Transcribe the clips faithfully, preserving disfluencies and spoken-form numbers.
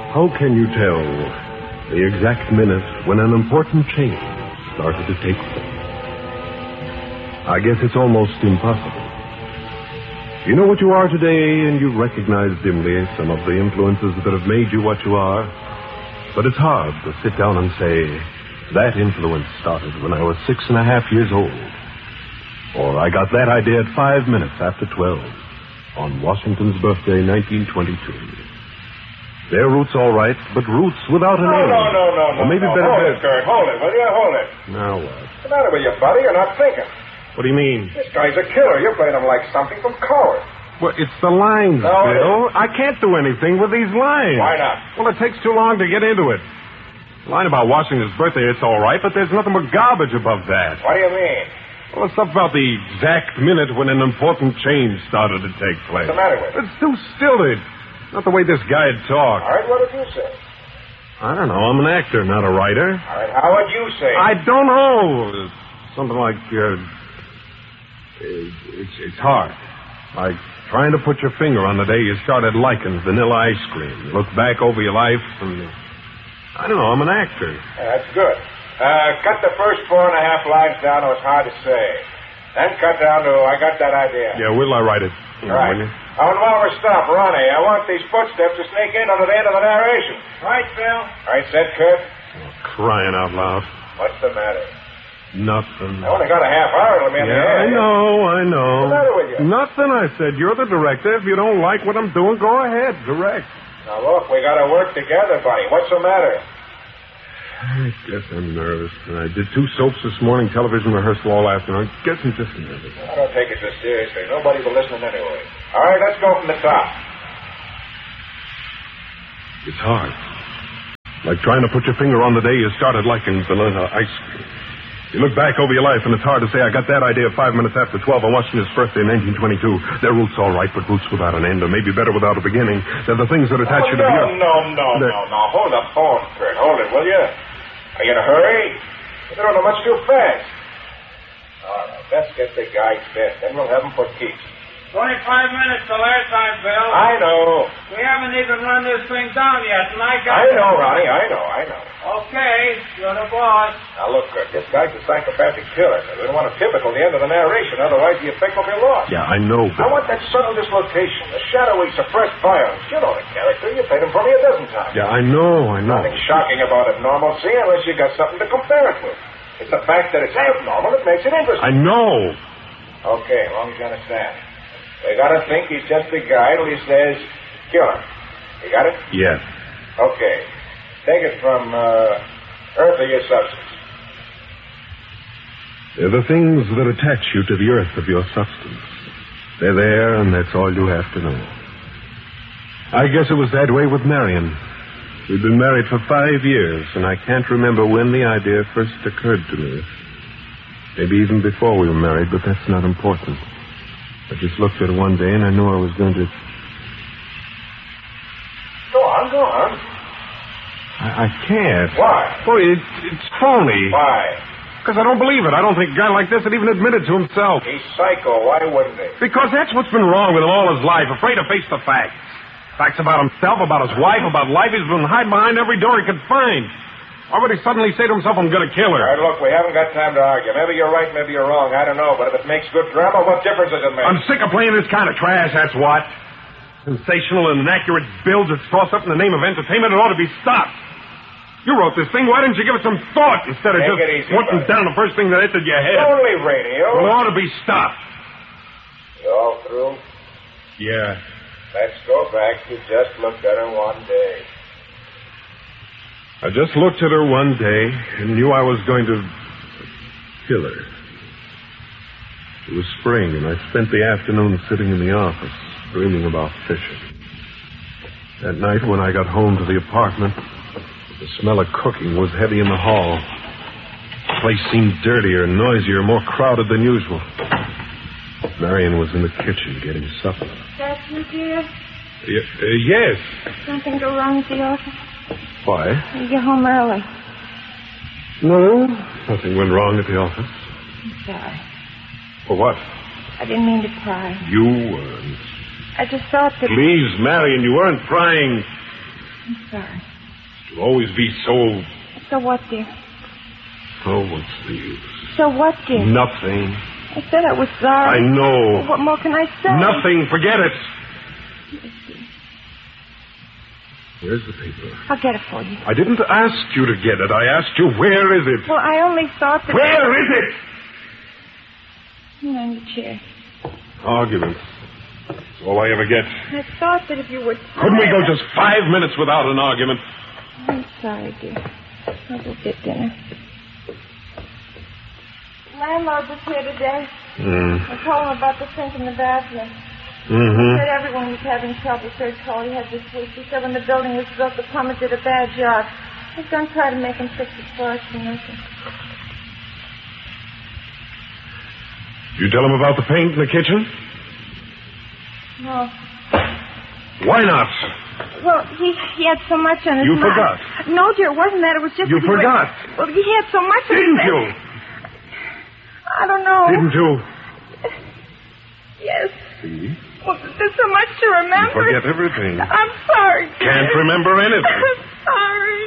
How can you tell the exact minute when an important change started to take place? I guess it's almost impossible. You know what you are today, and you recognize dimly some of the influences that have made you what you are. But it's hard to sit down and say, that influence started when I was six and a half years old. Or I got that idea at five minutes after twelve on Washington's birthday, nineteen twenty-two. Their roots all right, but roots without an no, end. No, no, no, no, or maybe no. better Hold better. it, Kurt. Hold it, will you? Hold it. Now what? What's the matter with you, buddy? You're not thinking. What do you mean? This guy's a killer. You played him like something from Coward. Well, it's the lines, No, it Bill. I can't do anything with these lines. Why not? Well, it takes too long to get into it. The line about Washington's birthday, it's all right, but there's nothing but garbage above that. What do you mean? Well, the stuff about the exact minute when an important change started to take place. What's the matter with it? It's too stilted. Not the way this guy'd talk. All right, what did you say? I don't know. I'm an actor, not a writer. All right, how would you say it? I don't know. Something like, uh, it's, it's hard. Like trying to put your finger on the day you started liking vanilla ice cream. You look back over your life and, I don't know, I'm an actor. Yeah, that's good. Uh, cut the first four and a half lines down to it's hard to say. Then cut down to I got that idea. Yeah, where'll I write it? All right. Will you? Now, while we're stopped, Ronnie, I want these footsteps to sneak in under the end of the narration. Right, Phil? All right, set, Kurt. Oh, crying out loud. What's the matter? Nothing. I only got a half hour to be in Yeah, the air. I know, I know. What's the matter with you? Nothing, I said. You're the director. If you don't like what I'm doing, go ahead. Direct. Now, look, we got to work together, buddy. What's the matter? I guess I'm nervous. I did two soaps this morning, television rehearsal all afternoon. I guess I'm just nervous. I don't take it so seriously. Nobody's listening anyway. All right, let's go from the top. It's hard. Like trying to put your finger on the day you started liking vanilla ice cream. You look back over your life, and it's hard to say, I got that idea five minutes after twelve on Washington's birthday in nineteen twenty-two. Their roots all right, but roots without an end, or maybe better without a beginning. They're the things that attach oh, you to no, the earth. No, no, They're... no, no. Hold the phone, Kurt. Hold it, will you? Are you in a hurry? They don't know much too fast. All right, let's get the guy fit. Then we'll have him for keeps. Twenty-five minutes till airtime, Bill. I know. We haven't even run this thing down yet, and I got... I know, Ronnie. I know, I know. Okay, you're the boss. Now, look, Kurt, this guy's a psychopathic killer. We don't want to typical the end of the narration, otherwise the effect will be lost. Yeah, I know, I but... want that subtle dislocation, the shadowy, suppressed violence. You know the character. You played him for me a dozen times. Yeah, I know, I know. Nothing shocking about abnormalcy unless you got something to compare it with. It's the fact that it's abnormal that makes it interesting. I know. Okay, as long as you understand. We gotta think he's just a guy till he says, killer. You got it? Yes. Okay. Take it from, uh, earth or your substance. They're the things that attach you to the earth of your substance. They're there, and that's all you have to know. I guess it was that way with Marion. We've been married for five years, and I can't remember when the idea first occurred to me. Maybe even before we were married, but that's not important. I just looked at her one day, and I knew I was going to... Go on, go on. I, I can't. Why? Well, it, it's phony. Why? Because I don't believe it. I don't think a guy like this would even admit it to himself. He's psycho. Why wouldn't he? Because that's what's been wrong with him all his life. Afraid to face the facts. Facts about himself, about his wife, about life. He's been hiding behind every door he could find. Why would he suddenly say to himself, I'm going to kill her? All right, look, we haven't got time to argue. Maybe you're right, maybe you're wrong. I don't know. But if it makes good drama, what difference does it make? I'm sick of playing this kind of trash, that's what. Sensational and inaccurate bills that's tossed up in the name of entertainment. It ought to be stopped. You wrote this thing. Why didn't you give it some thought instead of Take just it easy, wanting buddy. down the first thing that entered your head? Only radio. Well, it ought to be stopped. You all through? Yeah. Let's go back. You just looked at her one day. I just looked at her one day and knew I was going to kill her. It was spring, and I spent the afternoon sitting in the office, dreaming about fishing. That night, when I got home to the apartment, the smell of cooking was heavy in the hall. The place seemed dirtier, noisier, more crowded than usual. Marion was in the kitchen getting supper. That's you, dear? Y- uh, yes. Something go wrong at the office? Why? You get home early. No, nothing went wrong at the office. I'm sorry. For what? I didn't mean to pry. You weren't. I just thought that... Please, Marion, you weren't prying. I'm sorry. You'll always be so... So what, dear? Oh, what's the use? So what, dear? Nothing. I said I was sorry. I know. What more can I say? Nothing. Forget it. Where's the paper? I'll get it for you. I didn't ask you to get it. I asked you, where is it? Well, I only thought that... Where is it? On the chair. Arguments. That's all I ever get. I thought that if you would... Couldn't we go just five minutes without an argument? I'm sorry, dear. I'll go get dinner. Landlord was here today. Mm. I told him about the sink in the bathroom. Mm-hmm. He said everyone was having trouble. Third call he had this week. He said when the building was built, the plumber did a bad job. He's going to try to make him fix it for us for nothing. You tell him about the paint in the kitchen? No. Why not? Well, he he had so much on his You mind. forgot. No, dear, it wasn't that. It was just... You that he forgot. Was, well, he had so much on his Didn't mind. you? I don't know. Didn't you? Yes. See? Well, there's so much to remember. You forget everything. I'm sorry, dear. Can't remember anything. I'm sorry.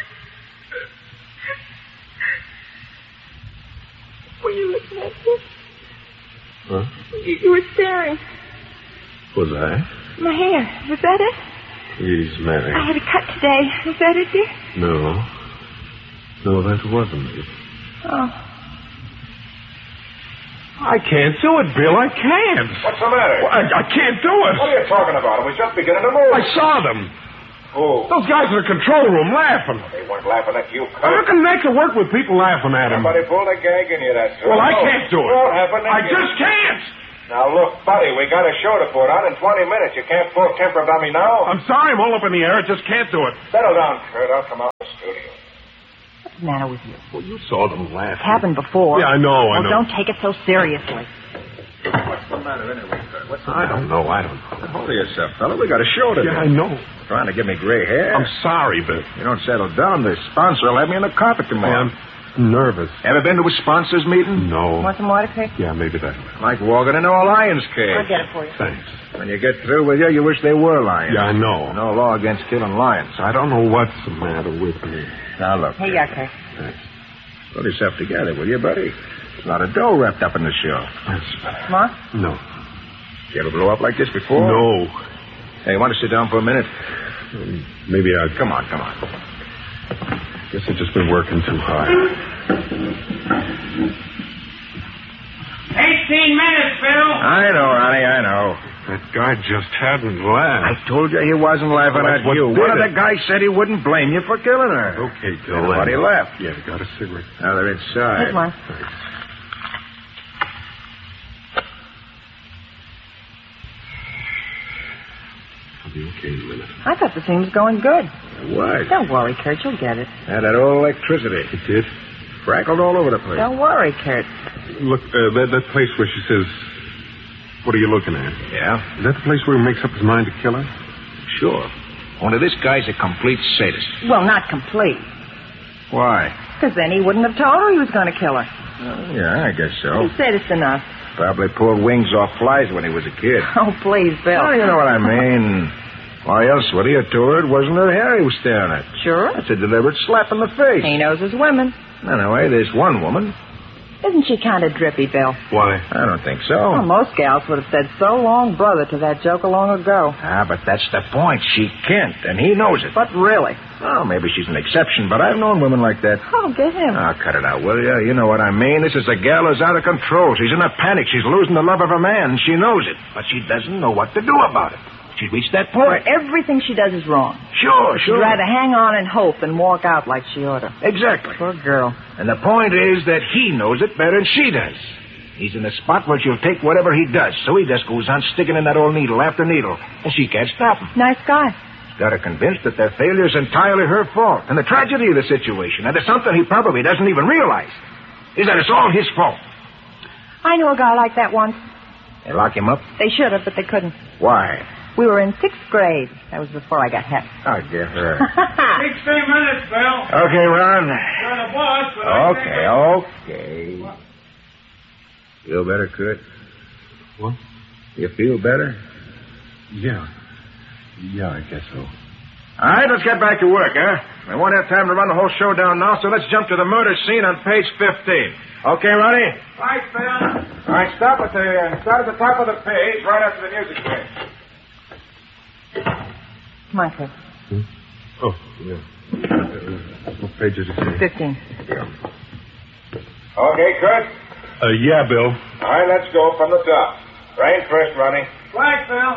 Were you looking at this? Huh? You, you were staring. Was I? My hair. Was that it? He's married. I had a cut today. Was that it, dear? No. No, that wasn't it. Oh. I can't do it, Bill. I can't. What's the matter? Well, I, I can't do it. What are you talking about? It was just beginning to move. I saw them. Who? Those guys in the control room laughing. They weren't laughing at you, How Kurt. can Nectar work with people laughing at him? Somebody pulled a gag in you, that's Well, I can't do it. Won't happen I again. just can't. Now, look, buddy, we got a show to put on in twenty minutes. You can't pull temper about me now. I'm sorry I'm all up in the air. I just can't do it. Settle down, Kurt. I'll come out of the studio. What's the matter with you? Well, you saw them laughing. It's happened before. Yeah, I know, I well, know. don't take it so seriously. What's the matter anyway, Kurt? What's the I don't know. I don't know. Hold yourself, fella. We got a show today. Yeah, I know. Trying to give me gray hair. I'm sorry, but You don't settle down, the sponsor will have me on the carpet tomorrow. I'm nervous. Ever been to a sponsors meeting? No. Want some water, Kurt? Yeah, maybe that. Like walking into a lion's cage. I'll get it for you. Thanks. When you get through with you, you wish they were lions. Yeah, I know. No law against killing lions. I don't know what's the matter with me. Now, look. Here you are, Kurt. Thanks. Pull yourself together, will you, buddy? There's a lot of dough wrapped up in the show. That's More? No. You ever blow up like this before? No. Hey, you want to sit down for a minute? Um, maybe I... Come on, come on. Guess I've just been working too hard. Eighteen minutes, Bill. I know, Ronnie, I know. That guy just hadn't laughed. I told you he wasn't laughing Well, that's at what you. did One of it. the guys said he wouldn't blame you for killing her. Okay, Bill. Everybody then. left. Yeah, got a cigarette. Now they're inside. Here's one. Thanks. I'll be okay in a minute. I thought the scene was going good. It was. Don't worry, Kurt. You'll get it. Had that old electricity. It did? Crackled all over the place. Don't worry, Kurt. Look, uh, that, that place where she says, what are you looking at? Yeah? Is that the place where he makes up his mind to kill her? Sure. Only this guy's a complete sadist. Well, not complete. Why? Because then he wouldn't have told her he was going to kill her. Uh, yeah, I guess so. He said it's enough. Probably pulled wings off flies when he was a kid. Oh, please, Bill. Oh, you know what I mean. Why else would he have told her it wasn't her hair he was staring at? Sure. That's a deliberate slap in the face. He knows his women. Anyway, there's one woman. Isn't she kind of drippy, Bill? Why? I don't think so. Well, most gals would have said so long, brother, to that joker long ago. Ah, but that's the point. She can't, and he knows it. But really? Oh, maybe she's an exception, but I've known women like that. Oh, get him. Oh, cut it out, will you? You know what I mean. This is a gal who's out of control. She's in a panic. She's losing the love of her man. She knows it, but she doesn't know what to do about it. She's reached that Where point. everything she does is wrong. Sure, She'd sure. rather hang on and hope than walk out like she ought to. Exactly. Poor girl. And the point is that he knows it better than she does. He's in a spot where she'll take whatever he does, so he just goes on sticking in that old needle after needle, and she can't stop him. Nice guy. Got her convinced that their failure's entirely her fault, and the tragedy of the situation, and it's something he probably doesn't even realize, is that it's all his fault. I knew a guy like that once. They lock him up? They should have, but they couldn't. Why? We were in sixth grade. That was before I got hep. I'll get her. Sixteen minutes, Bill. Okay, Ron. You're the boss, but I Okay, think okay. Feel better, Kurt? What? You feel better? Yeah. Yeah, I guess so. All right, let's get back to work, huh? I won't have time to run the whole show down now, so let's jump to the murder scene on page fifteen. Okay, Ronnie? Right, Bill. All right, stop at the, uh, start at the top of the page, right after the music plays. Michael, Oh, yeah. Uh, what page did it say? fifteen. Okay, Kurt? Uh, yeah, Bill. All right, let's go from the top. Rain first, Ronnie. Right, Bill.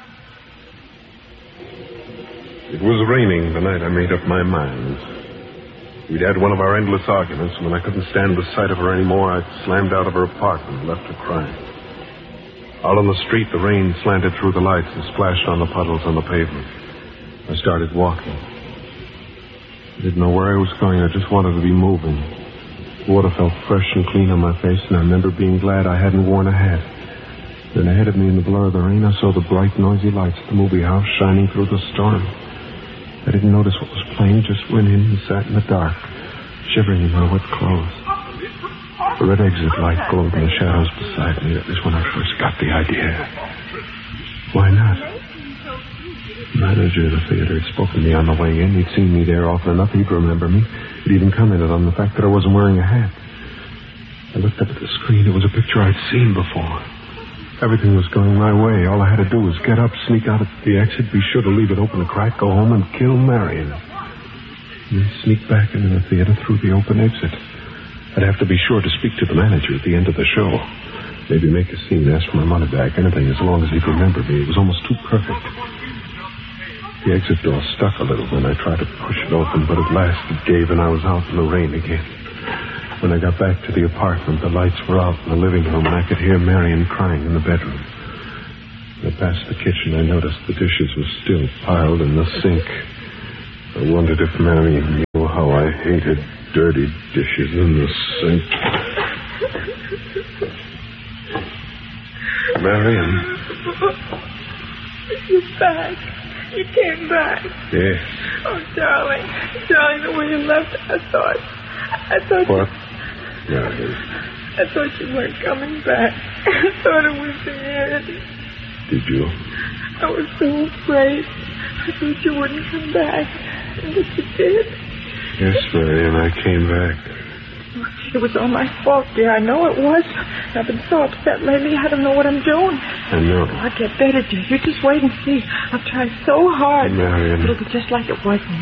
It was raining the night I made up my mind. We'd had one of our endless arguments, and when I couldn't stand the sight of her anymore, I slammed out of her apartment and left her crying. Out on the street, the rain slanted through the lights and splashed on the puddles on the pavement. I started walking. I didn't know where I was going. I just wanted to be moving. The water felt fresh and clean on my face, and I remember being glad I hadn't worn a hat. Then ahead of me in the blur of the rain, I saw the bright, noisy lights of the movie house shining through the storm. I didn't notice what was playing, just went in and sat in the dark, shivering in my wet clothes. The red exit light glowed in the shadows beside me. That was when I first got the idea. Why not? The manager of the theater had spoken to me on the way in. He'd seen me there often enough. He'd remember me. He'd even commented on the fact that I wasn't wearing a hat. I looked up at the screen. It was a picture I'd seen before. Everything was going my way. All I had to do was get up, sneak out at the exit, be sure to leave it open a crack, go home and kill Marion. And then sneak back into the theater through the open exit. I'd have to be sure to speak to the manager at the end of the show. Maybe make a scene, ask for my money back, anything as long as he'd remember me. It was almost too perfect. The exit door stuck a little when I tried to push it open, but at last it gave and I was out in the rain again. When I got back to the apartment, the lights were out in the living room, and I could hear Marion crying in the bedroom. When I passed the kitchen, I noticed the dishes were still piled in the sink. I wondered if Marion knew how I hated dirty dishes in the sink. Marion. You're back. You came back. Yes. Oh, darling. Darling, the way you left, I thought... I thought... What? Marion. I thought you weren't coming back. I thought it was the end. Did you? I was so afraid. I thought you wouldn't come back. But you did. Yes, Marion, I came back. It was all my fault, dear. I know it was. I've been so upset lately, I don't know what I'm doing. I know. I'll get better, dear. You just wait and see. I've tried so hard. Marion. It'll be just like it was